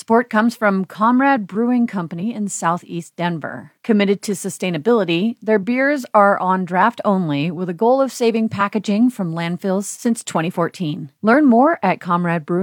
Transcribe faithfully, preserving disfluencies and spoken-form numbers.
support comes from Comrade Brewing Company in Southeast Denver. Committed to sustainability, their beers are on draft only with a goal of saving packaging from landfills since twenty fourteen. Learn more at Comrade Brewing.